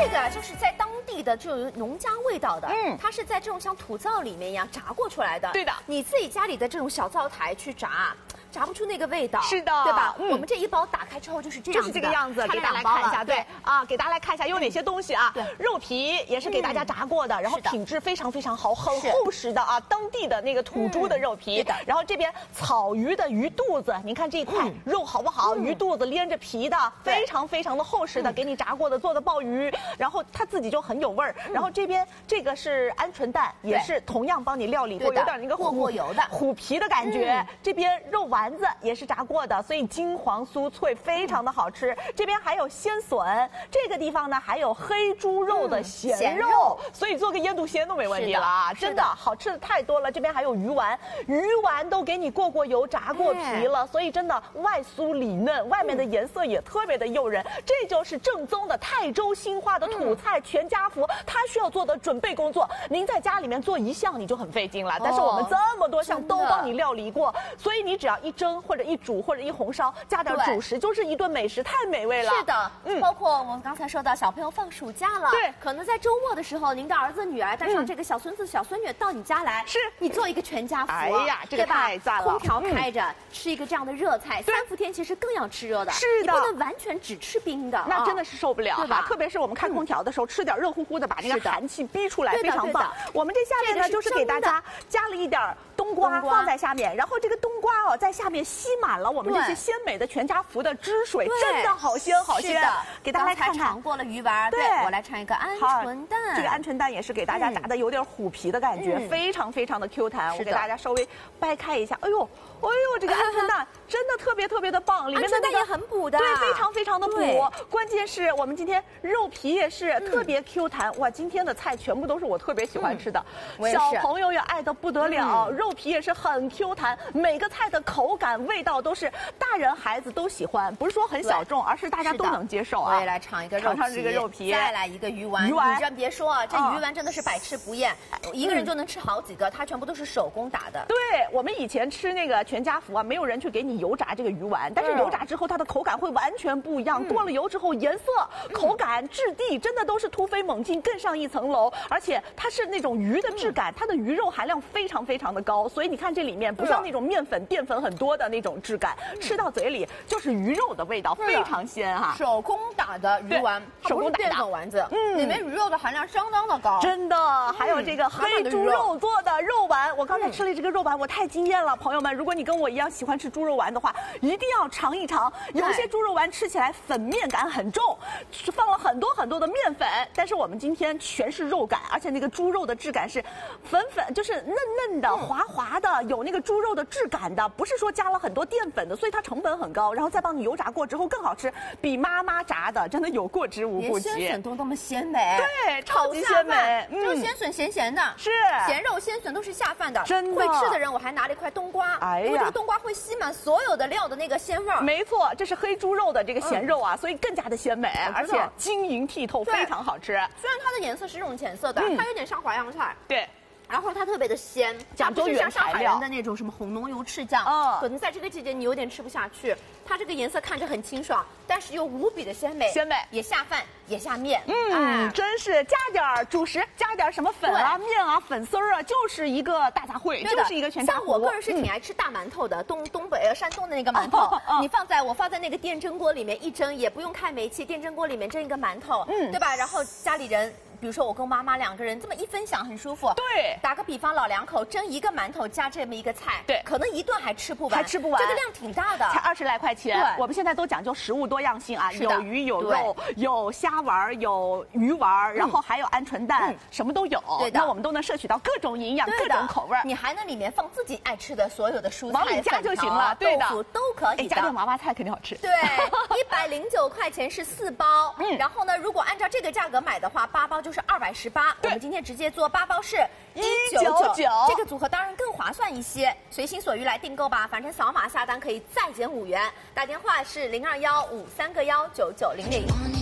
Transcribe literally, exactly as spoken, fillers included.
这个就是在当地的就有农家味道的， 嗯， 它是在这种像土灶里面一样炸过出来的。 对的， 你自己家里的这种小灶台去炸。 炸不出那个味道， 是的， 对吧？ 嗯、 我们这一包打开之后就是这样子， 就是这个样子，给大家来看一下，对啊，给大家来看一下有哪些东西啊？肉皮也是给大家炸过的，嗯、然后品质非常非常好，很厚实的啊，当地的那个土猪的肉皮。嗯、然后这边草鱼的鱼肚子，您看这一块、嗯、肉好不好？嗯、鱼肚子连着皮的，非常非常的厚实的，给你炸过的做的鲍鱼，然后它自己就很有味儿。嗯、然后这边这个是鹌鹑蛋，也是同样帮你料理过，有点那个过过油的虎皮的感觉。嗯、这边肉丸子也是炸。 炸过的，所以金黄酥脆，非常的好吃。这边还有鲜笋，这个地方呢还有黑猪肉的咸肉，嗯、所以做个腌笃鲜都没问题了啊！真的好吃的太多了。这边还有鱼丸，鱼丸都给你过过油、炸过皮了，所以真的外酥里嫩，外面的颜色也特别的诱人。嗯、这就是正宗的泰州兴化的土菜全家福，它需要做的准备工作，您在家里面做一项你就很费劲了，但是我们这么多项都帮你料理过，所以你只要一蒸或者一煮或者一红烧，加点主食，就是一顿美食，太美味了。 是的，嗯，包括我们刚才说到小朋友放暑假了， 对， 可能在周末的时候，您的儿子女儿带上这个小孙子、小孙女到你家来， 是你做一个全家福， 哎呀，这个太赞了， 空调开着，吃一个这样的热菜，三伏天其实更要吃热的， 是的， 你不能完全只吃冰的， 那真的是受不了， 对吧？ 特别是我们开空调的时候，吃点热乎乎的，把那个寒气逼出来，非常棒。我们这下面呢，就是给大家加了一点冬瓜放在下面，然后这个冬瓜哦，在下面吸满了我们这些鲜美的全家福的汁水，真的好鲜好鲜。给大家来看看， 尝过了鱼丸，对，我来尝一个鹌鹑蛋。 这个鹌鹑蛋也是给大家炸的有点虎皮的感觉，非常非常的 Q 弹。我给大家稍微掰开一下，哎呦，哎呦，这个鹌鹑蛋真的特别特别的棒，里面的那个也很补的， 对，非常非常的补。关键是我们今天肉皮也是特别 Q 弹，哇，今天的菜全部都是我特别喜欢吃的，小朋友也爱得不得了，肉皮也是很 Q 弹，每个菜的口感味道都是大人孩子都喜欢，不是说很小众，而是大家都能接受啊。 我也来尝一个肉皮， 尝尝这个肉皮， 再来一个鱼丸。鱼丸，你真别说啊，这鱼丸真的是百吃不厌，一个人就能吃好几个，它全部都是手工打的。 对，我们以前吃那个全家福啊，没有人去给你油炸这个鱼丸，但是油炸之后它的口感会完全不一样，过了油之后颜色、口感、质地真的都是突飞猛进，更上一层楼。而且它是那种鱼的质感，它的鱼肉含量非常非常的高，所以你看这里面不像那种面粉、淀粉很多的那种质感，吃到嘴里就是鱼肉的味道，非常鲜哈。 手工打的鱼丸， 手工打的淀粉丸子，嗯，里面鱼肉的含量相当的高， 真的。还有这个黑猪肉做的肉丸，我刚才吃了这个肉丸，我太惊艳了，朋友们，如果你跟我一样喜欢吃猪肉丸的话，一定要尝一尝。有些猪肉丸吃起来粉面感很重，放了很多很多的面粉，但是我们今天全是肉感，而且那个猪肉的质感是粉粉，就是嫩嫩的、滑滑的，有那个猪肉的质感的，不是说加了很多淀粉的，所以它成本很高，然后再帮你油炸过之后更好吃，比妈妈炸的真的有过之无不及。 连鲜笋都那么鲜美， 对，超级鲜美， 就是鲜笋咸咸的， 是咸肉鲜笋都是下饭的， 真的。 会吃的人，我还拿了一块冬瓜，哎呀，因为这个冬瓜会吸满所有的料的那个鲜味儿。 没错，这是黑猪肉的这个咸肉啊，所以更加的鲜美，而且晶莹剔透，非常好吃。 虽然它的颜色是这种浅色的，它有点像淮扬菜， 对。 然后它特别的鲜， 讲究原材料， 像上海人的那种什么红浓油赤酱， 嗯， 可能在这个季节你有点吃不下去。它这个颜色看着很清爽，但是又无比的鲜美， 鲜美也下饭也下面， 嗯，哎、真是加点主食，加点什么粉啊、面啊、粉丝儿啊，就是一个大杂烩，就是一个全家福。 像我个人是挺爱吃大馒头的，嗯、东东北呃山东的那个馒头，哦哦、你放在我放在那个电蒸锅里面一蒸，也不用开煤气，电蒸锅里面蒸一个馒头，嗯，对吧？然后家里人。比如说我跟妈妈两个人这么一分享很舒服。 对， 打个比方，老两口蒸一个馒头加这么一个菜， 对， 可能一顿还吃不完， 还吃不完， 这个量挺大的， 才二十来块钱。对，我们现在都讲究食物多样性啊，有鱼有肉，有虾丸，有鱼丸，然后还有鹌鹑蛋，什么都有。对的，那我们都能摄取到各种营养、各种口味。 你还能里面放自己爱吃的所有的蔬菜， 往里加就行了。对的， 豆腐都可以的。 加点娃娃菜肯定好吃。 对，一百零九块钱是四包，嗯，然后呢，如果按照这个价格买的话，八包就是二百十八。我们今天直接做八包是一九九，这个组合当然更划算一些，随心所欲来订购吧，反正扫码下单可以再减五元，打电话是零二幺五三个幺九九零零。